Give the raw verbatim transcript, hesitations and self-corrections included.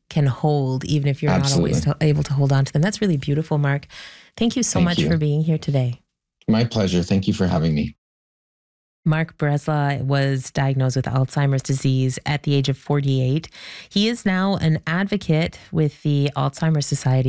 can hold, even if you're Absolutely. not always to, able to hold on to them. That's really beautiful, Mark. Thank you so Thank much you. for being here today. My pleasure. Thank you for having me. Mark Bresla was diagnosed with Alzheimer's disease at the age of forty-eight. He is now an advocate with the Alzheimer's Society.